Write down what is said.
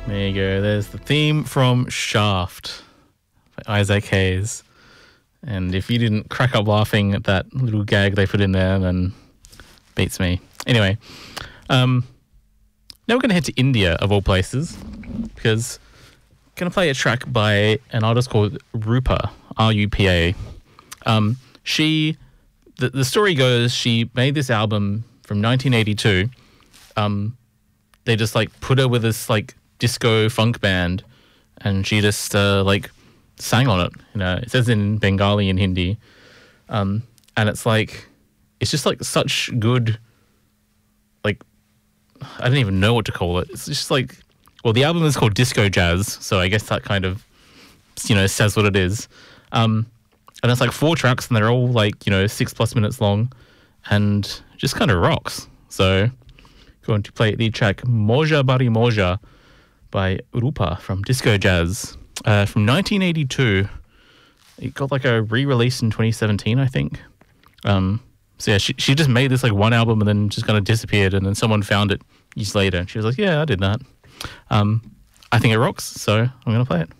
There you go. There's the theme from Shaft by Isaac Hayes. And if you didn't crack up laughing at that little gag they put in there, then beats me. Anyway, now we're going to head to India, of all places, because I'm going to play a track by an artist called Rupa, R-U-P-A. The story goes, she made this album from 1982. They just put her with this disco funk band, and she just sang on it. It says in Bengali and Hindi, and it's just such good. I don't even know what to call it. It's just the album is called Disco Jazz, so I guess that kind of says what it is. And it's 4 tracks, and they're all 6+ minutes long, and just kind of rocks. So going to play the track Moja Bari Moja by Rupa from Disco Jazz from 1982. It got a re-release in 2017, I think. So yeah, she just made this one album and then just kind of disappeared, and then someone found it years later and she was like, yeah, I did that. I think it rocks, so I'm going to play it.